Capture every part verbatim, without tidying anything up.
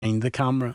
behind the camera?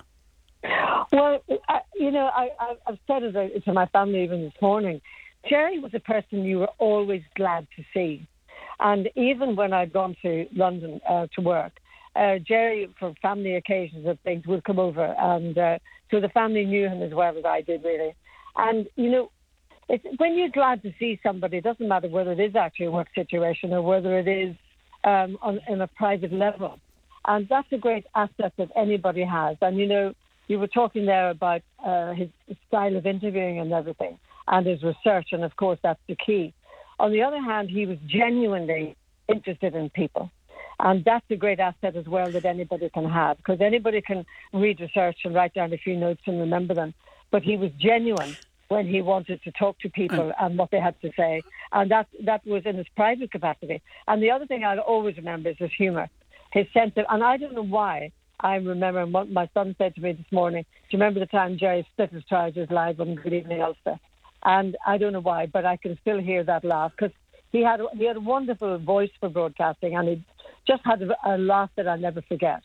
Well, I, you know, I, I, I've said it to my family even this morning. Jerry was a person you were always glad to see. And even when I'd gone to London uh, to work, uh, Jerry, for family occasions and things, would come over. And uh, so the family knew him as well as I did, really. And, you know, it's, when you're glad to see somebody, it doesn't matter whether it is actually a work situation or whether it is um, on, on a private level. And that's a great asset that anybody has. And, you know, you were talking there about uh, his style of interviewing and everything, and his research, and of course that's the key. On the other hand, he was genuinely interested in people, and that's a great asset as well that anybody can have, because anybody can read research and write down a few notes and remember them, but he was genuine when he wanted to talk to people and what they had to say, and that that was in his private capacity. And the other thing I'll always remember is his humour, his sense of, and I don't know why, I remember what my son said to me this morning. Do you remember the time Jerry split his trousers live on Good Evening Ulster? And I don't know why, but I can still hear that laugh, because he had he had a wonderful voice for broadcasting, and he just had a, a laugh that I'll never forget.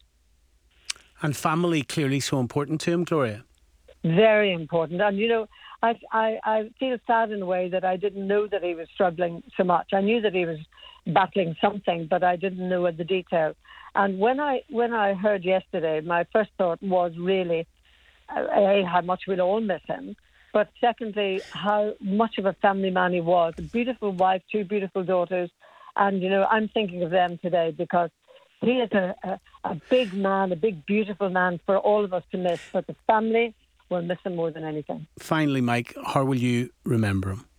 And family clearly so important to him, Gloria. Very important. And you know, I, I I feel sad in a way that I didn't know that he was struggling so much. I knew that he was battling something, but I didn't know the detail. And when I when I heard yesterday, my first thought was really, uh, A, how much we'll all miss him, but secondly, how much of a family man he was. A beautiful wife, two beautiful daughters, and, you know, I'm thinking of them today because he is a, a, a big man, a big, beautiful man for all of us to miss, but the family will miss him more than anything. Finally, Mike, how will you remember him?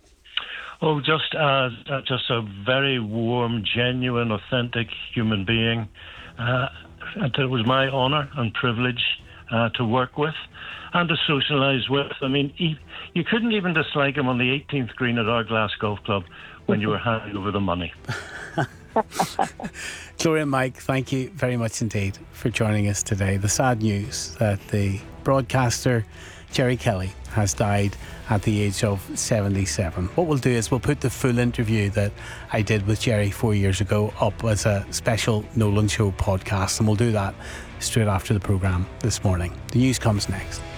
Oh, just uh, uh, just a very warm, genuine, authentic human being. Uh, and it was my honour and privilege uh, to work with and to socialise with. I mean, he, you couldn't even dislike him on the eighteenth green at Hourglass Golf Club when you were handing over the money. Gloria and Mike, thank you very much indeed for joining us today. The sad news that the broadcaster Jerry Kelly has died at the age of seventy-seven. What we'll do is we'll put the full interview that I did with Jerry four years ago up as a special Nolan Show podcast, and we'll do that straight after the programme this morning. The news comes next.